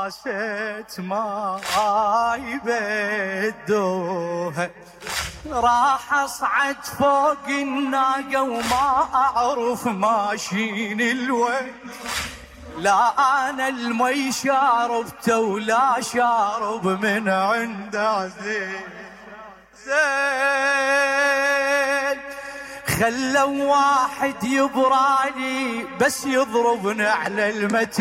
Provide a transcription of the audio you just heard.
كاسة ماي بدوها، راح اصعد فوق الناقة وما اعرف ماشين الوين، لا انا المي شاربته ولا شارب من عند عزيز زين. خلوا واحد يبرالي بس يضربني على المتين.